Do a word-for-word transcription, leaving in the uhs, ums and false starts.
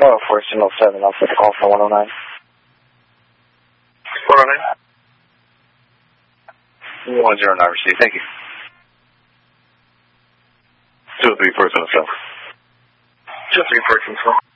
one oh four, signal seven, I'll take a call for one oh nine. one oh nine? one zero nine received, thank you. two three person cell. two three person cell.